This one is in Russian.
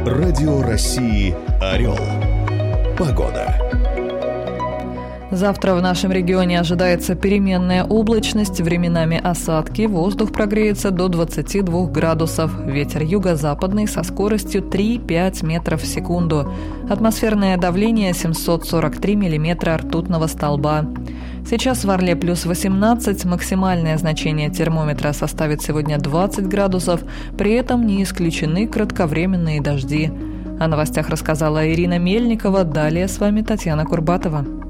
Радио России «Орел». Погода. Завтра в нашем регионе ожидается переменная облачность, временами осадки, воздух прогреется до 22 градусов, ветер юго-западный со скоростью 3-5 метров в секунду, атмосферное давление 743 миллиметра ртутного столба. Сейчас в Орле плюс 18, максимальное значение термометра составит сегодня 20 градусов, при этом не исключены кратковременные дожди. О новостях рассказала Ирина Мельникова, далее с вами Татьяна Курбатова.